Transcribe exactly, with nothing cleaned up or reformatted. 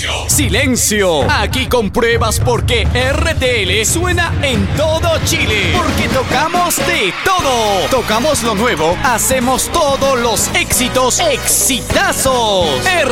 ¡Silencio! Aquí compruebas por qué R T L suena en todo Chile. Porque tocamos de todo. Tocamos lo nuevo, hacemos todos los éxitos, exitazos. R